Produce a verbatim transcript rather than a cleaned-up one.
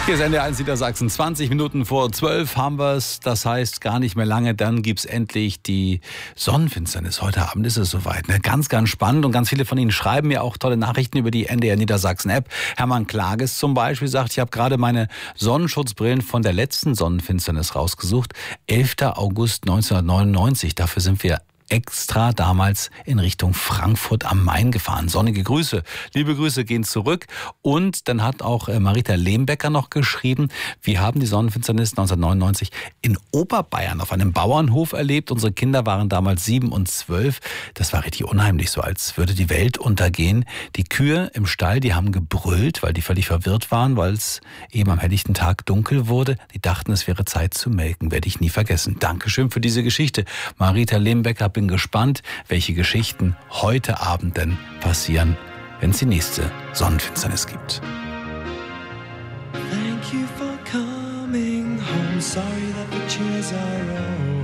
Hier ist N D R eins Niedersachsen, zwanzig Minuten vor zwölf haben wir es. Das heißt, gar nicht mehr lange, dann gibt's endlich die Sonnenfinsternis. Heute Abend ist es soweit. Ne? Ganz, ganz spannend. Und ganz viele von Ihnen schreiben mir auch tolle Nachrichten über die N D R Niedersachsen-App. Hermann Klages zum Beispiel sagt, ich habe gerade meine Sonnenschutzbrillen von der letzten Sonnenfinsternis rausgesucht. elfter August neunzehnhundertneunundneunzig. Dafür sind wir extra damals in Richtung Frankfurt am Main gefahren. Sonnige Grüße. Liebe Grüße gehen zurück. Und dann hat auch Marita Lehmbecker noch geschrieben, wir haben die Sonnenfinsternis neunzehnhundertneunundneunzig in Oberbayern auf einem Bauernhof erlebt. Unsere Kinder waren damals sieben und zwölf. Das war richtig unheimlich, so als würde die Welt untergehen. Die Kühe im Stall, die haben gebrüllt, weil die völlig verwirrt waren, weil es eben am helllichten Tag dunkel wurde. Die dachten, es wäre Zeit zu melken. Werde ich nie vergessen. Dankeschön für diese Geschichte. Marita Lehmbecker, bin gespannt, welche Geschichten heute Abend denn passieren, wenn es die nächste Sonnenfinsternis gibt. Thank you for coming home. Sorry that the chairs are all